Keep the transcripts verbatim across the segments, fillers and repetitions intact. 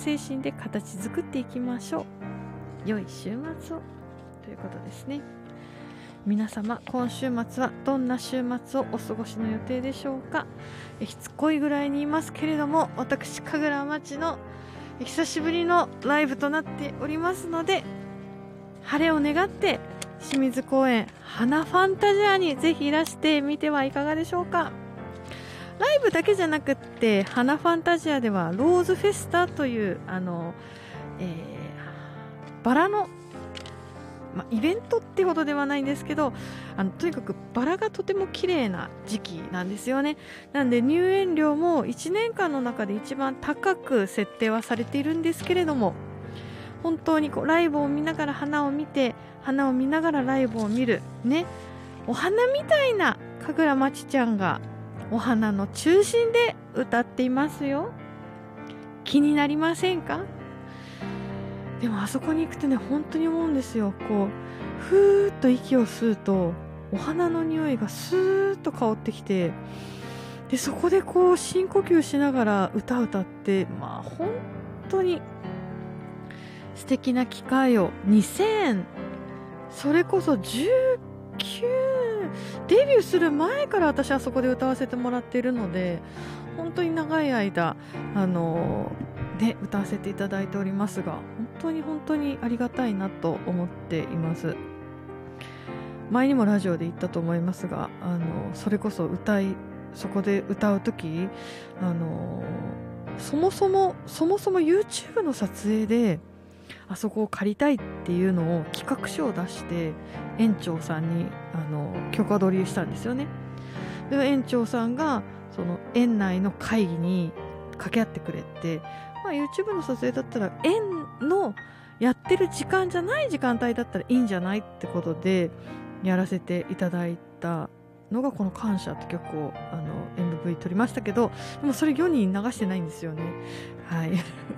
精神で形作っていきましょう。良い週末をということですね。皆様今週末はどんな週末をお過ごしの予定でしょうか。えしつこいぐらいに言いますけれども、私神楽町の久しぶりのライブとなっておりますので、晴れを願って清水公園花ファンタジアにぜひいらしてみてはいかがでしょうか。ライブだけじゃなくって花ファンタジアではローズフェスタというあの、えー、バラのまあ、イベントってほどではないんですけど、あのとにかくバラがとても綺麗な時期なんですよね。なんで入園料もいちねんかんの中で一番高く設定はされているんですけれども、本当にこうライブを見ながら花を見て、花を見ながらライブを見るね、お花みたいな神楽町ちゃんがお花の中心で歌っていますよ。気になりませんか？でもあそこに行くとね、本当に思うんですよ。こうふーっと息を吸うとお花の匂いがスーッと香ってきて、でそこでこう深呼吸しながら歌歌って、まあ本当に素敵な機会をにせんそれこそじゅうきゅうデビューする前から私はそこで歌わせてもらっているので、本当に長い間あのね、歌わせていただいておりますが、本当に本当にありがたいなと思っています。前にもラジオで言ったと思いますが、あのそれこそ歌いそこで歌う時、あのそもそもそもそも YouTube の撮影であそこを借りたいっていうのを企画書を出して園長さんにあの許可取りしたんですよね。で園長さんがその園内の会議に掛け合ってくれて、まあ、YouTube の撮影だったら園のやってる時間じゃない時間帯だったらいいんじゃないってことでやらせていただいたのがこの感謝って曲をあの エムブイ 撮りましたけど、でもそれ世に流してないんですよね。はい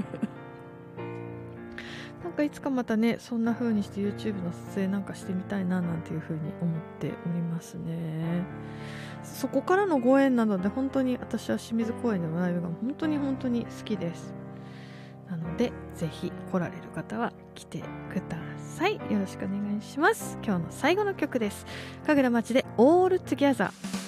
なんかいつかまたね、そんな風にして YouTube の撮影なんかしてみたいななんていう風に思っておりますね。そこからのご縁なので、本当に私は清水公園でのライブが本当に本当に好きです。なのでぜひ来られる方は来てください。よろしくお願いします。今日の最後の曲です。神楽町でオールトゥギャザー。